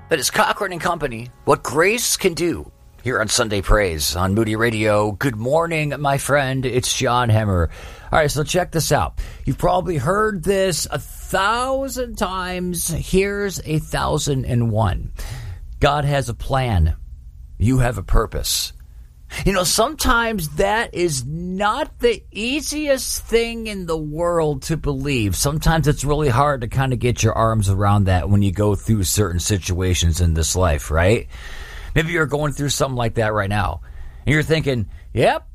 That is Cochran and Company, What Grace Can Do, here on Sunday Praise on Moody Radio. Good morning, my friend. It's John Hemmer. All right, so check this out. You've probably heard this 1,000 times. Here's 1,001. God has a plan. You have a purpose. You know, sometimes that is not the easiest thing in the world to believe. Sometimes it's really hard to kind of get your arms around that when you go through certain situations in this life, right? Maybe you're going through something like that right now. And you're thinking, yep,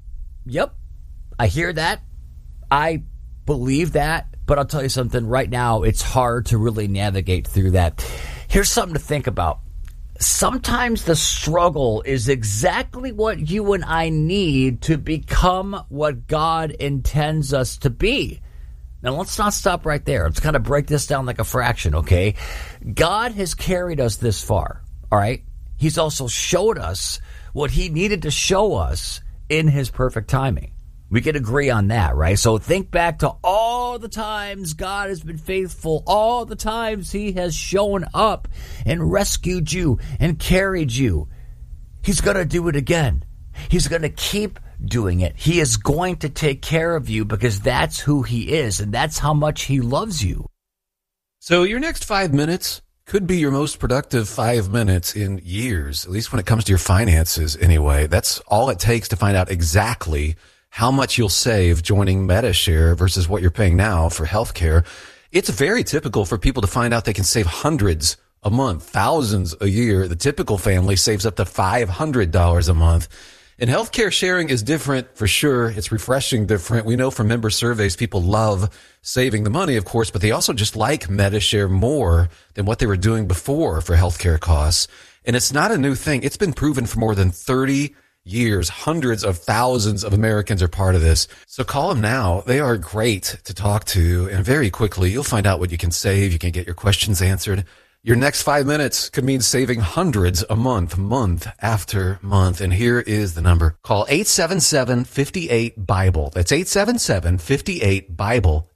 I hear that. I believe that. But I'll tell you something, right now it's hard to really navigate through that. Here's something to think about. Sometimes the struggle is exactly what you and I need to become what God intends us to be. Now, let's not stop right there. Let's kind of break this down like a fraction, okay? God has carried us this far, all right? He's also showed us what he needed to show us in his perfect timing. We can agree on that, right? So think back to all the times God has been faithful, all the times he has shown up and rescued you and carried you. He's going to do it again. He's going to keep doing it. He is going to take care of you because that's who he is, and that's how much he loves you. So your next 5 minutes could be your most productive 5 minutes in years, at least when it comes to your finances anyway. That's all it takes to find out exactly how much you'll save joining Medi-Share versus what you're paying now for healthcare. It's very typical for people to find out they can save hundreds a month, thousands a year. The typical family saves up to $500 a month. And healthcare sharing is different for sure. It's refreshing different. We know from member surveys, people love saving the money, of course, but they also just like Medi-Share more than what they were doing before for healthcare costs. And it's not a new thing. It's been proven for more than 30 years. Hundreds of thousands of Americans are part of this. So call them now. They are great to talk to. And very quickly, you'll find out what you can save. You can get your questions answered. Your next 5 minutes could mean saving hundreds a month, month after month. And here is the number. Call 877-58-BIBLE. That's 877-58-BIBLE.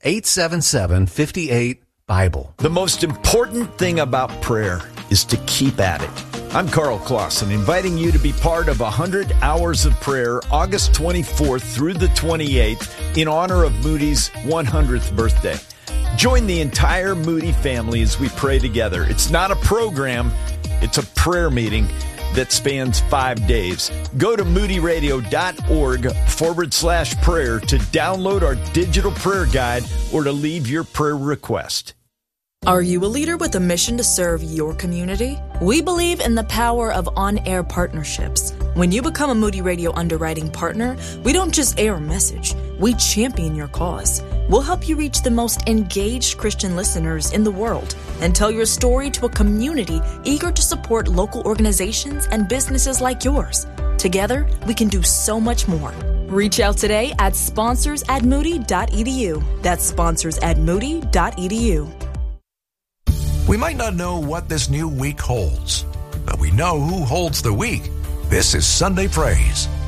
877-58-BIBLE. The most important thing about prayer is to keep at it. I'm Carl Clausen, inviting you to be part of 100 Hours of Prayer, August 24th through the 28th, in honor of Moody's 100th birthday. Join the entire Moody family as we pray together. It's not a program, it's a prayer meeting that spans 5 days. Go to moodyradio.org/prayer to download our digital prayer guide or to leave your prayer request. Are you a leader with a mission to serve your community? We believe in the power of on-air partnerships. When you become a Moody Radio underwriting partner, we don't just air a message, we champion your cause. We'll help you reach the most engaged Christian listeners in the world and tell your story to a community eager to support local organizations and businesses like yours. Together, we can do so much more. Reach out today at sponsors@moody.edu. That's sponsors@moody.edu. We might not know what this new week holds, but we know who holds the week. This is Sunday Praise.